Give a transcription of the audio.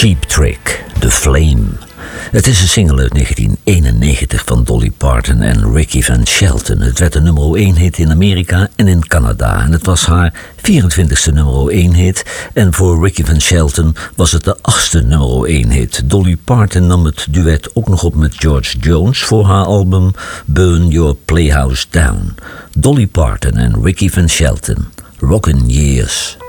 Cheap Trick, The Flame. Het is een single uit 1991 van Dolly Parton en Ricky Van Shelton. Het werd een nummer 1 hit in Amerika en in Canada. En het was haar 24e nummer 1 hit. En voor Ricky Van Shelton was het de 8e nummer 1 hit. Dolly Parton nam het duet ook nog op met George Jones voor haar album Burn Your Playhouse Down. Dolly Parton en Ricky Van Shelton, Rockin' Years.